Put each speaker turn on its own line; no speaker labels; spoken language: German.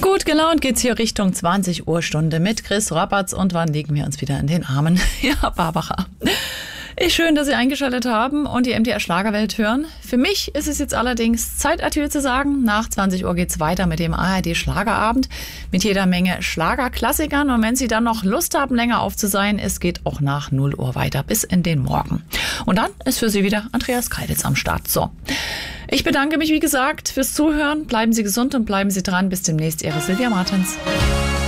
Gut gelaunt geht's hier Richtung 20 Uhr Stunde mit Chris Rappertz und wann legen wir uns wieder in den Armen? Ja, Barbara. Ist schön, dass Sie eingeschaltet haben und die MDR Schlagerwelt hören. Für mich ist es jetzt allerdings Zeit, Adieu zu sagen. Nach 20 Uhr geht's weiter mit dem ARD Schlagerabend mit jeder Menge Schlagerklassikern. Und wenn Sie dann noch Lust haben, länger auf zu sein, es geht auch nach 0 Uhr weiter bis in den Morgen. Und dann ist für Sie wieder Andreas Kreiditz am Start. So. Ich bedanke mich, wie gesagt, fürs Zuhören. Bleiben Sie gesund und bleiben Sie dran. Bis demnächst, Ihre Silvia Martens.